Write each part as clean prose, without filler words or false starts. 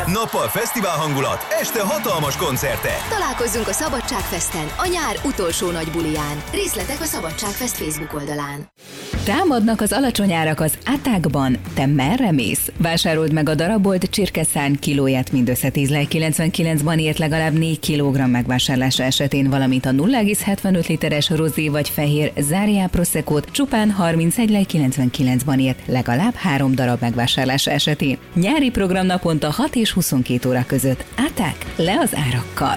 Nappal fesztivál hangulat, este hatalmas koncertek. Találkozzunk a Szabadságfesten, a nyár utolsó nagy buliján. Részletek a Szabadságfest Facebook oldalán. Támadnak az alacsony árak az Attackban. Te merre mész? Vásárold meg a darabolt csirkeszárny kilóját mindössze 10,99-ban ért legalább 4 kg megvásárlása esetén, valamint a 0,75 literes rozé vagy fehér Záriá Proseccót csupán 31,99-ban ért legalább 3 darab megvásárlása esetén. Nyári program naponta 6 és 22 óra között. Attack, le az árakkal!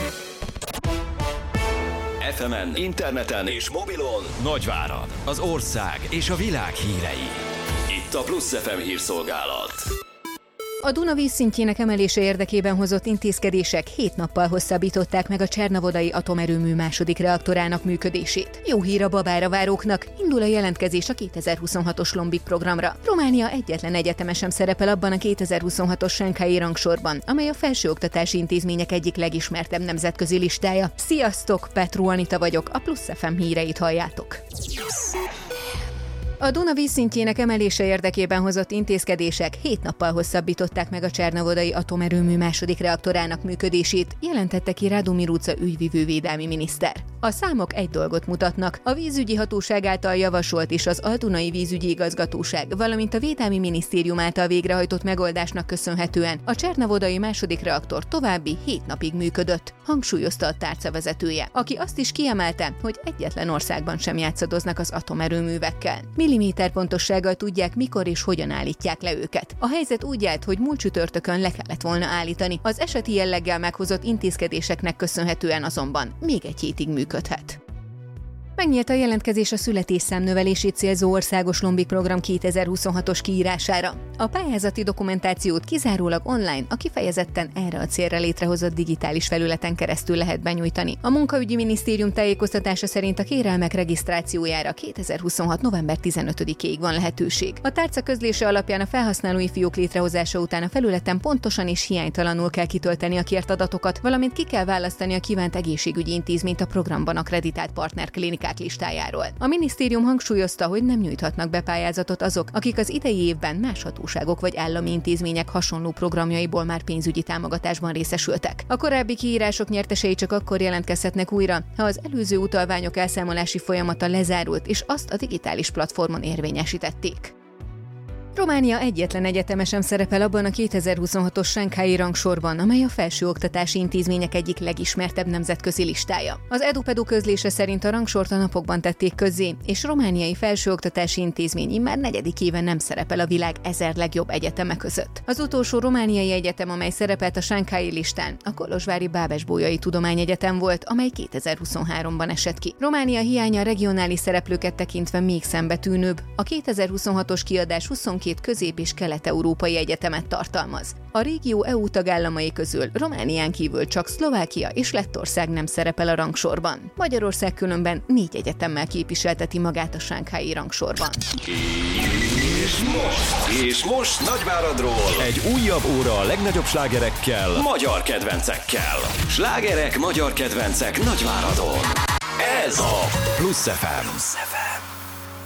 FM-en, interneten és mobilon Nagyvárad, az ország és a világ hírei. Itt a Plusz FM hírszolgálat. A Duna vízszintjének emelése érdekében hozott intézkedések 7 nappal hosszabbították meg a Csernavodai atomerőmű második reaktorának működését. Jó hír a babára váróknak, indul a jelentkezés a 2026-os Lombik programra. Románia egyetlen egyeteme sem szerepel abban a 2026-os Shanghai rangsorban, amely a felsőoktatási intézmények egyik legismertebb nemzetközi listája. Sziasztok, Petru Anita vagyok, a Plusz FM híreit halljátok. A Duna vízszintjének emelése érdekében hozott intézkedések 7 nappal hosszabbították meg a Csernavodai atomerőmű második reaktorának működését, jelentette ki Radomir Uca ügyvivő védelmi miniszter. A számok egy dolgot mutatnak, a vízügyi hatóság által javasolt és az Al-Dunai vízügyi igazgatóság, valamint a Védelmi Minisztérium által végrehajtott megoldásnak köszönhetően a Csernavodai második reaktor további 7 napig működött, hangsúlyozta a tárca vezetője, aki azt is kiemelte, hogy egyetlen országban sem játszadoznak az atomerőművekkel. Milliméterpontossággal tudják, mikor és hogyan állítják le őket. A helyzet úgy állt, hogy múlt csütörtökön le kellett volna állítani, az eseti jelleggel meghozott intézkedéseknek köszönhetően azonban még egy hétig működhet. Megnyílt a jelentkezés a születésszám növelését célzó országos Lombik program 2026-os kiírására. A pályázati dokumentációt kizárólag online, a kifejezetten erre a célra létrehozott digitális felületen keresztül lehet benyújtani. A Munkaügyi Minisztérium tájékoztatása szerint a kérelmek regisztrációjára 2026. november 15-ig van lehetőség. A tárca közlése alapján a felhasználói fiók létrehozása után a felületen pontosan és hiánytalanul kell kitölteni a kért adatokat, valamint ki kell választani a kívánt egészségügyi intézményt a programban akkreditált partnerklinikák listájáról. A minisztérium hangsúlyozta, hogy nem nyújthatnak be pályázatot azok, akik az idei évben más hatóságok vagy állami intézmények hasonló programjaiból már pénzügyi támogatásban részesültek. A korábbi kiírások nyertesei csak akkor jelentkezhetnek újra, ha az előző utalványok elszámolási folyamata lezárult, és azt a digitális platformon érvényesítették. Románia egyetlen egyeteme sem szerepel abban a 2026-os Shanghai rangsorban, amely a felsőoktatási intézmények egyik legismertebb nemzetközi listája. Az EduPedu közlése szerint a rangsort a napokban tették közzé, és romániai felsőoktatási intézmény immár 4. éve nem szerepel a világ 1000 legjobb egyeteme között. Az utolsó romániai egyetem, amely szerepelt a Shanghai listán, a kolozsvári Bábes-Bolyai Tudományegyetem volt, amely 2023-ban esett ki. Románia hiánya a regionális szereplőket tekintve még szembetűnőbb. A 2026-os kiadás 22 közép- és kelet-európai egyetemet tartalmaz. A régió EU tagállamai közül Románián kívül csak Szlovákia és Lettország nem szerepel a rangsorban. Magyarország különben 4 egyetemmel képviselteti magát a Shanghai rangsorban. És most Nagyváradról egy újabb óra a legnagyobb slágerekkel, magyar kedvencekkel. Slágerek, magyar kedvencek Nagyváradon. Ez a Plusz FM.